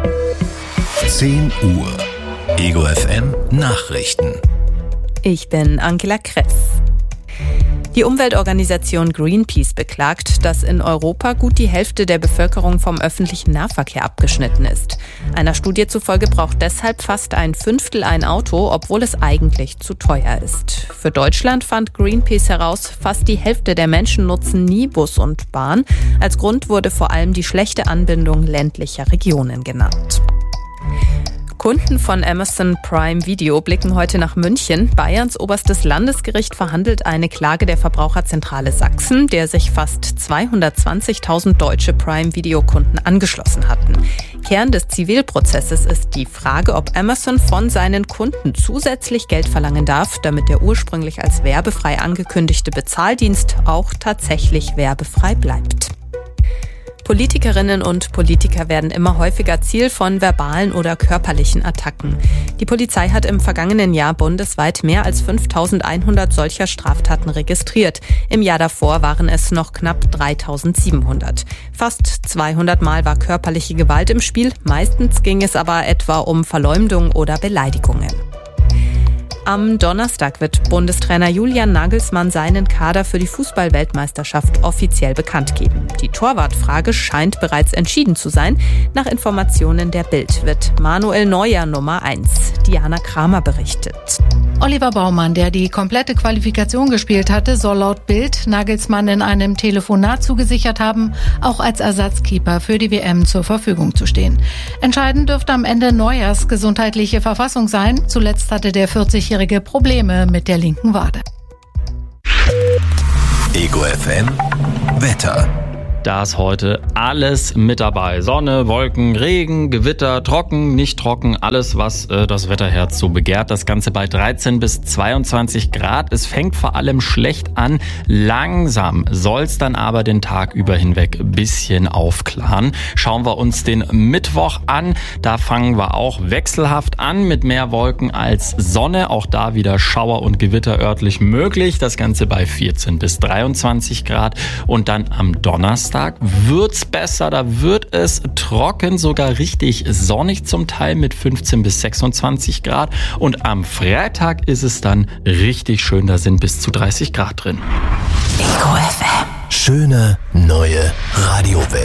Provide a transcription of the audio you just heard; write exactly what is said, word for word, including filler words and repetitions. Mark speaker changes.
Speaker 1: zehn Uhr. Ego F M Nachrichten.
Speaker 2: Ich bin Angela Kress. Die Umweltorganisation Greenpeace beklagt, dass in Europa gut die Hälfte der Bevölkerung vom öffentlichen Nahverkehr abgeschnitten ist. Einer Studie zufolge braucht deshalb fast ein Fünftel ein Auto, obwohl es eigentlich zu teuer ist. Für Deutschland fand Greenpeace heraus, fast die Hälfte der Menschen nutzen nie Bus und Bahn. Als Grund wurde vor allem die schlechte Anbindung ländlicher Regionen genannt. Kunden von Amazon Prime Video blicken heute nach München. Bayerns oberstes Landesgericht verhandelt eine Klage der Verbraucherzentrale Sachsen, der sich fast zweihundertzwanzigtausend deutsche Prime Video Kunden angeschlossen hatten. Kern des Zivilprozesses ist die Frage, ob Amazon von seinen Kunden zusätzlich Geld verlangen darf, damit der ursprünglich als werbefrei angekündigte Bezahldienst auch tatsächlich werbefrei bleibt. Politikerinnen und Politiker werden immer häufiger Ziel von verbalen oder körperlichen Attacken. Die Polizei hat im vergangenen Jahr bundesweit mehr als fünftausendeinhundert solcher Straftaten registriert. Im Jahr davor waren es noch knapp dreitausendsiebenhundert. Fast zweihundert Mal war körperliche Gewalt im Spiel. Meistens ging es aber etwa um Verleumdung oder Beleidigungen. Am Donnerstag wird Bundestrainer Julian Nagelsmann seinen Kader für die Fußball-Weltmeisterschaft offiziell bekannt geben. Die Torwartfrage scheint bereits entschieden zu sein. Nach Informationen der Bild wird Manuel Neuer Nummer eins. Diana Kramer berichtet.
Speaker 3: Oliver Baumann, der die komplette Qualifikation gespielt hatte, soll laut Bild Nagelsmann in einem Telefonat zugesichert haben, auch als Ersatzkeeper für die W M zur Verfügung zu stehen. Entscheidend dürfte am Ende Neuers gesundheitliche Verfassung sein. Zuletzt hatte der vierzigjährige Probleme mit der linken Wade.
Speaker 1: Ego F M Wetter.
Speaker 4: Da ist heute alles mit dabei. Sonne, Wolken, Regen, Gewitter, trocken, nicht trocken, alles, was äh, das Wetterherz so begehrt. Das Ganze bei dreizehn bis zweiundzwanzig Grad. Es fängt vor allem schlecht an. Langsam soll es dann aber den Tag über hinweg ein bisschen aufklaren. Schauen wir uns den Mittwoch an. Da fangen wir auch wechselhaft an mit mehr Wolken als Sonne. Auch da wieder Schauer und Gewitter örtlich möglich. Das Ganze bei vierzehn bis dreiundzwanzig Grad. Und dann am Donnerstag wird's besser, da wird es trocken, sogar richtig sonnig zum Teil mit fünfzehn bis sechsundzwanzig Grad und am Freitag ist es dann richtig schön, da sind bis zu dreißig Grad drin.
Speaker 1: Ego F M. Schöne neue Radiowelt.